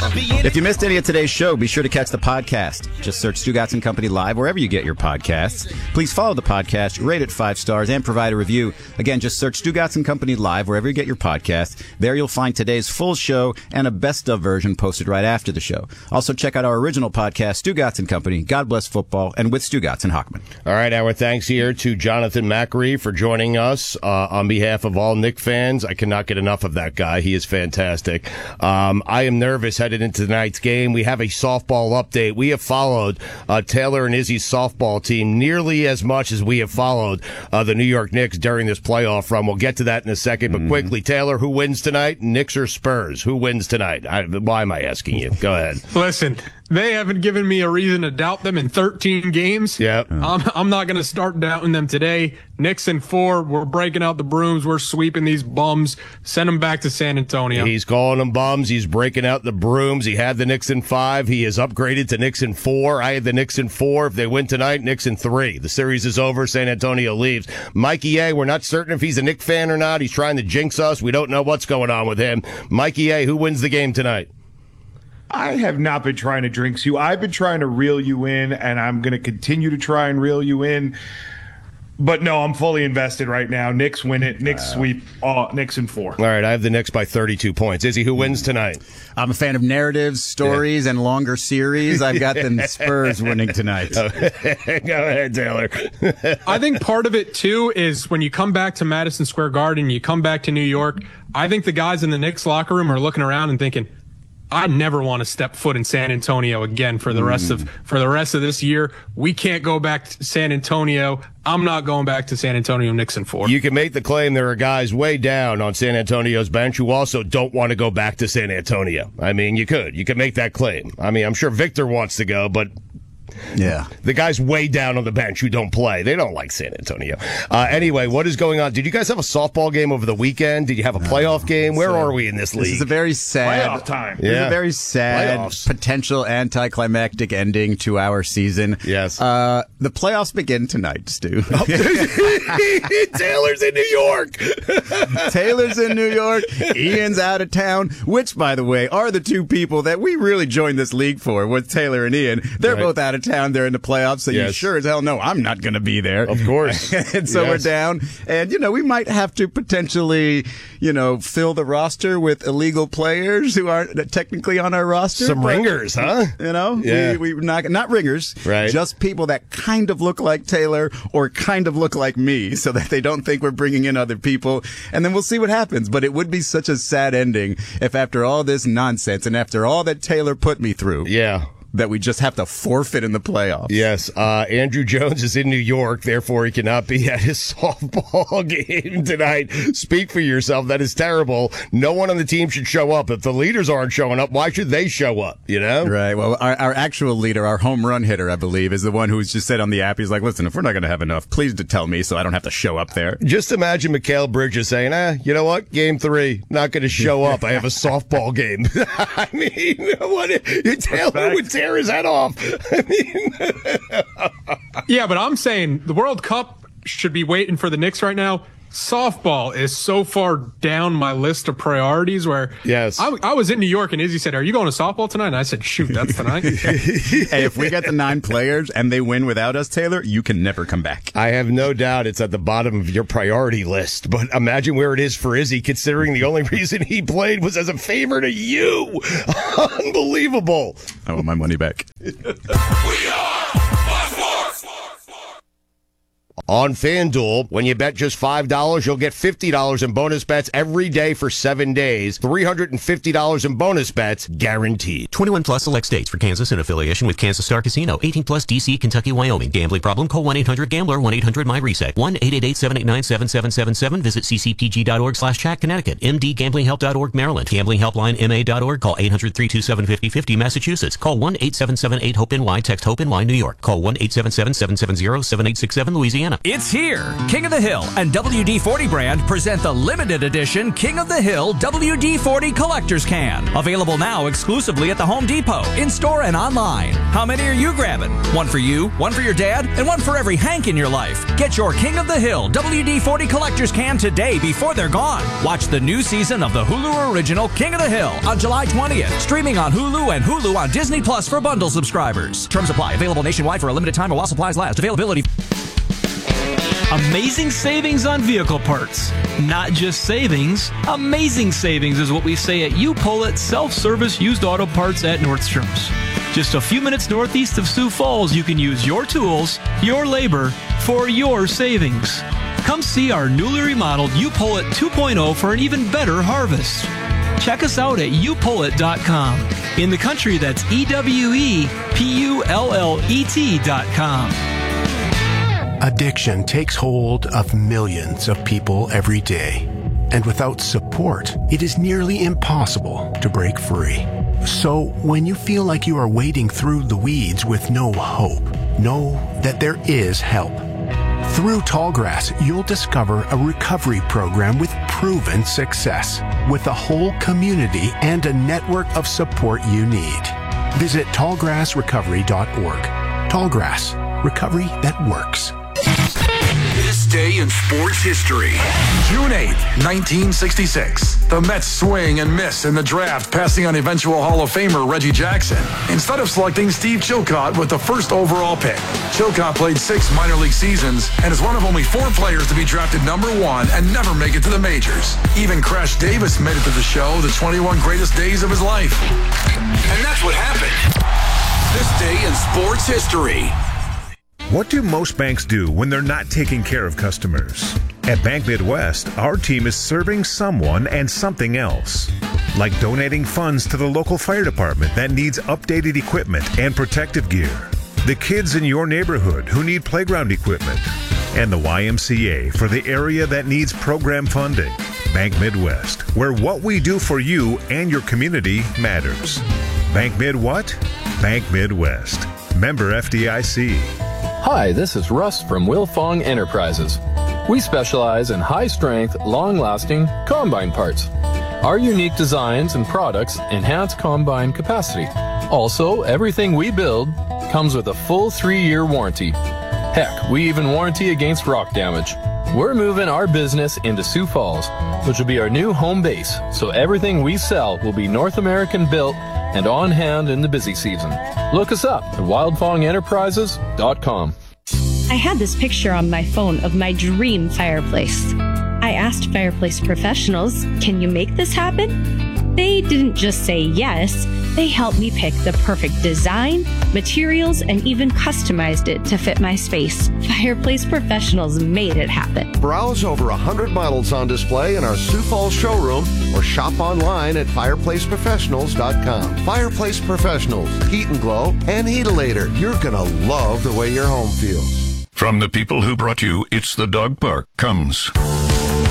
If you missed any of today's show, be sure to catch the podcast. Just search Stugotz & Company Live wherever you get your podcasts. Please follow the podcast, rate it 5 stars, and provide a review. Again, just search Stugotz & Company Live wherever you get your podcasts. There you'll find today's full show and a best-of version posted right after the show. Also, check out our original podcast, Stugotz & Company, God Bless Football, and with Stugotz and Hockman. All right, our thanks here to Jonathan Macri for joining us on behalf of all Knick fans. I cannot get enough of that guy. He is fantastic. I am nervous headed into tonight's game. We have a softball update. We have followed Taylor and Izzy's softball team nearly as much as we have followed the New York Knicks during this playoff run. We'll get to that in a second, but quickly, Taylor, who wins tonight? Knicks or Spurs? Who wins tonight? Why am I asking you? Go ahead. Listen, they haven't given me a reason to doubt them in 13 games. Yeah. I'm not going to start doubting them today. Knicks in 4. We're breaking out the brooms. We're sweeping these bums. Send them back to San Antonio. He's calling them bums. He's breaking out the brooms. He had the Knicks in 5. He has upgraded to Knicks in 4. I had the Knicks in 4. If they win tonight, Knicks in 3. The series is over. San Antonio leaves. Mikey A., we're not certain if he's a Knick fan or not. He's trying to jinx us. We don't know what's going on with him. Mikey A., who wins the game tonight? I have not been trying to jinx you. I've been trying to reel you in, and I'm going to continue to try and reel you in. But no, I'm fully invested right now. Knicks win it. Knicks sweep. Knicks in 4. All right, I have the Knicks by 32 points. Izzy, who wins tonight? I'm a fan of narratives, stories, and longer series. I've got the Spurs winning tonight. Go ahead, Taylor. I think part of it, too, is when you come back to Madison Square Garden, you come back to New York, I think the guys in the Knicks locker room are looking around and thinking, I never want to step foot in San Antonio again for the rest of this year. We can't go back to San Antonio. I'm not going back to San Antonio Knicks in 4. You can make the claim there are guys way down on San Antonio's bench who also don't want to go back to San Antonio. I mean, you could make that claim. I mean, I'm sure Victor wants to go, but yeah, the guys way down on the bench who don't play, they don't like San Antonio. Anyway, what is going on? Did you guys have a softball game over the weekend? Did you have a playoff game? Where are we in this league? This is a very sad playoff time. This is a very sad potential anticlimactic ending to our season. Yes. The playoffs begin tonight, Stu. Taylor's in New York. Taylor's in New York. Ian's out of town, which, by the way, are the two people that we really joined this league for, with Taylor and Ian. They're both out of town. They're in the playoffs, so you sure as hell know I'm not going to be there. Of course. And so we're down. And, we might have to potentially, fill the roster with illegal players who aren't technically on our roster. Some ringers, huh? We not ringers. Right. Just people that kind of look like Taylor or kind of look like me so that they don't think we're bringing in other people. And then we'll see what happens. But it would be such a sad ending if after all this nonsense and after all that Taylor put me through. Yeah. That we just have to forfeit in the playoffs. Yes. Andrew Jones is in New York, therefore he cannot be at his softball game tonight. Speak for yourself. That is terrible. No one on the team should show up. If the leaders aren't showing up, why should they show up? Right. Well, our actual leader, our home run hitter, I believe, is the one who's just said on the app, he's like, listen, if we're not going to have enough, please to tell me so I don't have to show up there. Just imagine Mikal Bridges saying, you know what? Game 3, not going to show up. I have a softball game. I mean, Taylor would tear his head off. I mean, yeah, but I'm saying the World Cup should be waiting for the Knicks right now. Softball is so far down my list of priorities where I was in New York and Izzy said, are you going to softball tonight? And I said, shoot, that's tonight. Hey, if we get the 9 players and they win without us, Taylor, you can never come back. I have no doubt it's at the bottom of your priority list, but imagine where it is for Izzy, considering the only reason he played was as a favor to you. Unbelievable. I want my money back. We are on FanDuel, when you bet just $5, you'll get $50 in bonus bets every day for 7 days. $350 in bonus bets guaranteed. 21 plus select states. For Kansas in affiliation with Kansas Star Casino. 18 plus DC, Kentucky, Wyoming. Gambling problem? Call 1-800-GAMBLER. 1-800-MyReset. 1-888-789-7777. Visit ccpg.org/chat. Connecticut. mdgamblinghelp.org Maryland. gamblinghelplinema.org. Call 800-327-5050 Massachusetts. Call 1-877-8-HOPE-NY. Text HOPE-NY New York. Call 1-877-770-7867 Louisiana. Indiana. It's here. King of the Hill and WD-40 brand present the limited edition King of the Hill WD-40 Collector's Can. Available now exclusively at the Home Depot, in-store and online. How many are you grabbing? One for you, one for your dad, and one for every Hank in your life. Get your King of the Hill WD-40 Collector's Can today before they're gone. Watch the new season of the Hulu original King of the Hill on July 20th. Streaming on Hulu and Hulu on Disney Plus for bundle subscribers. Terms apply. Available nationwide for a limited time while supplies last. Availability. Amazing savings on vehicle parts. Not just savings, amazing savings is what we say at U-Pull-It Self-Service Used Auto Parts at Nordstrom's. Just a few minutes northeast of Sioux Falls, you can use your tools, your labor, for your savings. Come see our newly remodeled U-Pull-It 2.0 for an even better harvest. Check us out at upullet.com. In the country, that's EWEPULLET.com. Addiction takes hold of millions of people every day. And without support, it is nearly impossible to break free. So when you feel like you are wading through the weeds with no hope, know that there is help. Through Tallgrass, you'll discover a recovery program with proven success, with a whole community and a network of support you need. Visit tallgrassrecovery.org. Tallgrass, recovery that works. This day in sports history. June 8th, 1966. The Mets swing and miss in the draft, passing on eventual Hall of Famer Reggie Jackson, instead of selecting Steve Chilcott with the first overall pick. Chilcott played 6 minor league seasons and is one of only 4 players to be drafted #1 and never make it to the majors. Even Crash Davis made it to the show, the 21 greatest days of his life. And that's what happened. This day in sports history. What do most banks do when they're not taking care of customers? At Bank Midwest, our team is serving someone and something else. Like donating funds to the local fire department that needs updated equipment and protective gear. The kids in your neighborhood who need playground equipment. And the YMCA for the area that needs program funding. Bank Midwest, where what we do for you and your community matters. Bank Mid what? Bank Midwest. Member FDIC. Hi, this is Russ from Wilfong Enterprises. We specialize in high-strength, long-lasting combine parts. Our unique designs and products enhance combine capacity. Also, everything we build comes with a full 3-year warranty. Heck, we even warranty against rock damage. We're moving our business into Sioux Falls, which will be our new home base, so everything we sell will be North American built and on hand in the busy season. Look us up at wildfongenterprises.com. I had this picture on my phone of my dream fireplace. I asked fireplace professionals, can you make this happen? They didn't just say yes, they helped me pick the perfect design, materials, and even customized it to fit my space. Fireplace professionals made it happen. Browse over 100 models on display in our Sioux Falls showroom or shop online at fireplaceprofessionals.com. Fireplace Professionals, heat and glow, and Heatilator. You're going to love the way your home feels. From the people who brought you It's the Dog Park comes